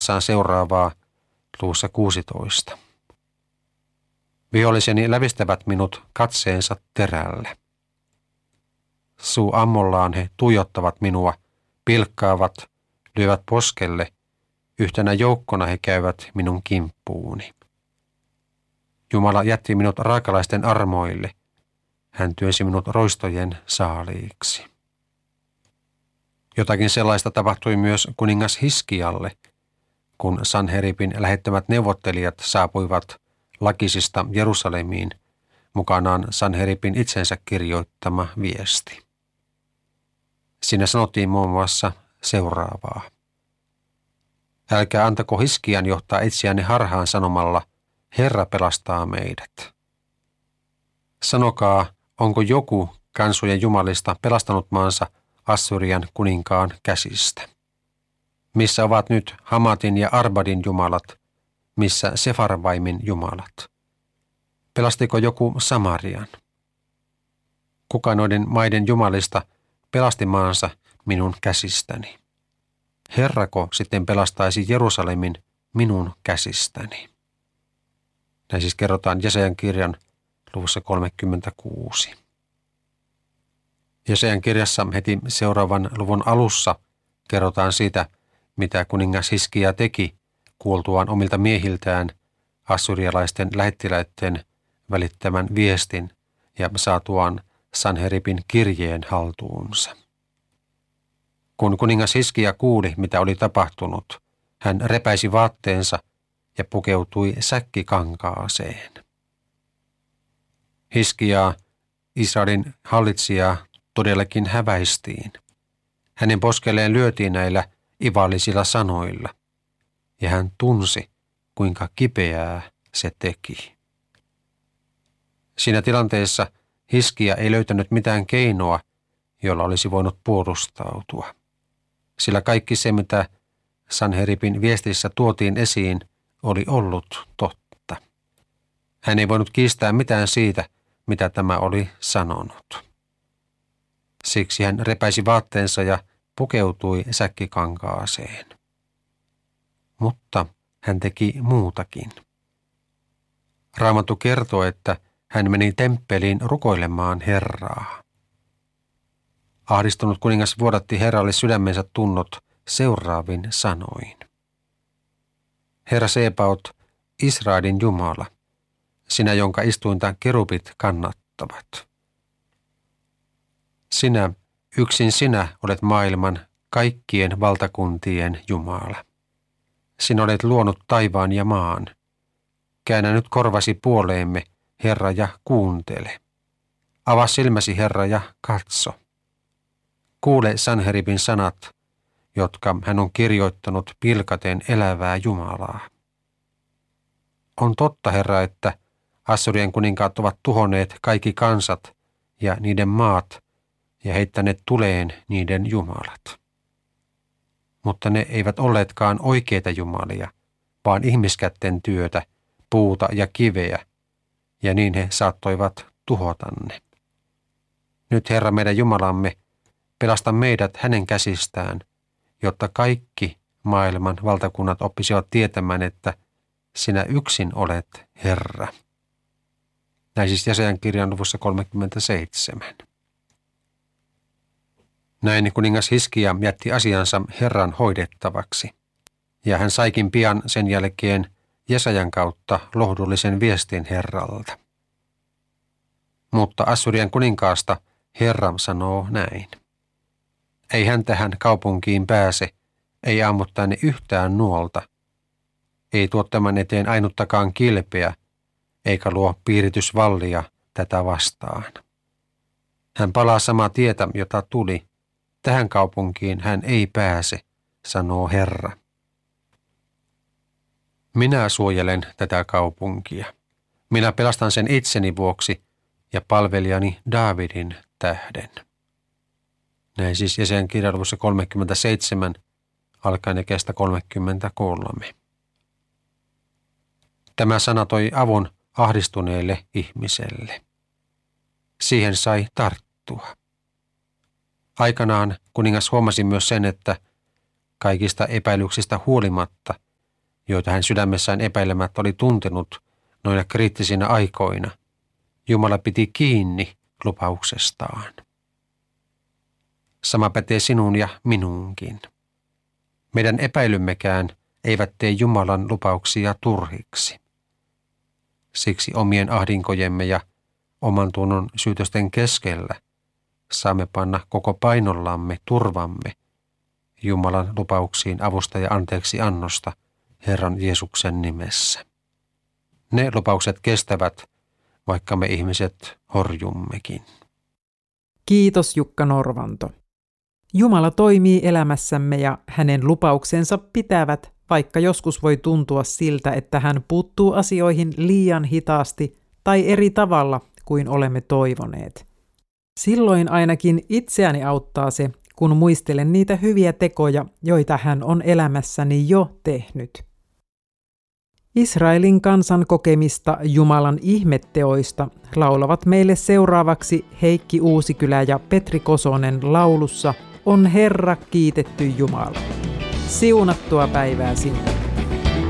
seuraavaa luvussa 16. Viholliseni lävistävät minut katseensa terällä. Suu ammollaan he tuijottavat minua, pilkkaavat, lyövät poskelle, yhtenä joukkona he käyvät minun kimppuuni. Jumala jätti minut raakalaisten armoille, hän työnsi minut roistojen saaliiksi. Jotakin sellaista tapahtui myös kuningas Hiskialle, kun Sanheribin lähettämät neuvottelijat saapuivat Lakisista Jerusalemiin, mukanaan Sanheribin itsensä kirjoittama viesti. Siinä sanottiin muun muassa seuraavaa. Älkää antako Hiskian johtaa itseänne harhaan sanomalla, Herra pelastaa meidät. Sanokaa, onko joku kansojen jumalista pelastanut maansa Assyrian kuninkaan käsistä? Missä ovat nyt Hamatin ja Arbadin jumalat, missä Sefarvaimin jumalat? Pelastiko joku Samarian? Kuka noiden maiden jumalista pelasti maansa minun käsistäni? Herrako sitten pelastaisi Jerusalemin minun käsistäni? Näin siis kerrotaan Jesajan kirjan luvussa 36. Jesajan kirjassa heti seuraavan luvun alussa kerrotaan siitä, mitä kuningas Hiskia teki kuultuaan omilta miehiltään assyrialaisten lähettiläiden välittämän viestin ja saatuaan Sanheribin kirjeen haltuunsa. Kun kuningas Hiskia kuuli, mitä oli tapahtunut, hän repäisi vaatteensa ja pukeutui säkkikankaaseen. Hiskiaa, Israelin hallitsijaa, todellakin häväistiin. Hänen poskelleen lyötiin näillä ivallisilla sanoilla, ja hän tunsi, kuinka kipeää se teki. Siinä tilanteessa Hiskia ei löytänyt mitään keinoa, jolla olisi voinut puolustautua, sillä kaikki se, mitä Sanheribin viestissä tuotiin esiin, oli ollut totta. Hän ei voinut kiistää mitään siitä, mitä tämä oli sanonut. Siksi hän repäisi vaatteensa ja pukeutui säkkikankaaseen. Mutta hän teki muutakin. Raamattu kertoo, että hän meni temppeliin rukoilemaan Herraa. Ahdistunut kuningas vuodatti Herralle sydämensä tunnot seuraavin sanoin. Herra Sebaot, Israelin Jumala, sinä, jonka istuinta kerubit kannattavat. Sinä, yksin sinä olet maailman kaikkien valtakuntien Jumala. Sinä olet luonut taivaan ja maan. Käännä nyt korvasi puoleemme, Herra, ja kuuntele. Avaa silmäsi, Herra, ja katso. Kuule Sanheribin sanat, jotka hän on kirjoittanut pilkaten elävää Jumalaa. On totta, Herra, että Assyrian kuninkaat ovat tuhonneet kaikki kansat ja niiden maat ja heittäneet tuleen niiden jumalat. Mutta ne eivät olleetkaan oikeita jumalia, vaan ihmiskätten työtä, puuta ja kiveä, ja niin he saattoivat tuhota ne. Nyt, Herra meidän Jumalamme, pelasta meidät hänen käsistään, jotta kaikki maailman valtakunnat oppisivat tietämään, että sinä yksin olet Herra. Näin siis Jesajan kirjan luvussa 37. Näin kuningas Hiskia jätti asiansa Herran hoidettavaksi, ja hän saikin pian sen jälkeen Jesajan kautta lohdullisen viestin Herralta. Mutta Assyrian kuninkaasta Herra sanoo näin. Ei hän tähän kaupunkiin pääse, ei ammu tänne yhtään nuolta, ei tuo tämän eteen ainuttakaan kilpeä, eikä luo piiritysvallia tätä vastaan. Hän palaa samaa tietä, jota tuli. Tähän kaupunkiin hän ei pääse, sanoo Herra. Minä suojelen tätä kaupunkia. Minä pelastan sen itseni vuoksi ja palvelijani Daavidin tähden. Näin siis Jesajan kirjan luvussa 37, alkaen jakeesta 33. Tämä sana toi avun ahdistuneelle ihmiselle. Siihen sai tarttua. Aikanaan kuningas huomasi myös sen, että kaikista epäilyksistä huolimatta joita hän sydämessään epäilemättä oli tuntenut noina kriittisinä aikoina, Jumala piti kiinni lupauksestaan. Sama pätee sinuun ja minuunkin. Meidän epäilymmekään eivät tee Jumalan lupauksia turhiksi. Siksi omien ahdinkojemme ja oman tunnon syytösten keskellä saamme panna koko painollamme turvamme Jumalan lupauksiin avusta ja anteeksi annosta Herran Jeesuksen nimessä. Ne lupaukset kestävät, vaikka me ihmiset horjummekin. Kiitos Jukka Norvanto. Jumala toimii elämässämme ja hänen lupauksensa pitävät, vaikka joskus voi tuntua siltä, että hän puuttuu asioihin liian hitaasti tai eri tavalla kuin olemme toivoneet. Silloin ainakin itseäni auttaa se, kun muistelen niitä hyviä tekoja, joita hän on elämässäni jo tehnyt. Israelin kansan kokemista Jumalan ihmetteoista laulavat meille seuraavaksi Heikki Uusikylä ja Petri Kosonen laulussa On Herra kiitetty Jumala. Siunattua päivää sinulle.